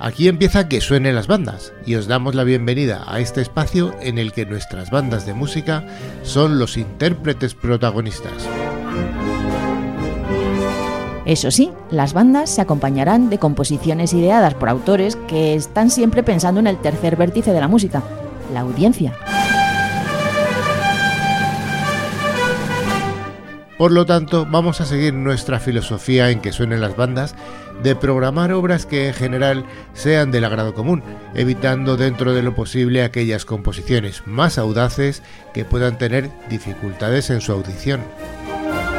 Aquí empieza Que Suenen las Bandas y os damos la bienvenida a este espacio en el que nuestras bandas de música son los intérpretes protagonistas. Eso sí, las bandas se acompañarán de composiciones ideadas por autores que están siempre pensando en el tercer vértice de la música, la audiencia. Por lo tanto, vamos a seguir nuestra filosofía en Que Suenen las Bandas de programar obras que en general sean del agrado común, evitando dentro de lo posible aquellas composiciones más audaces que puedan tener dificultades en su audición.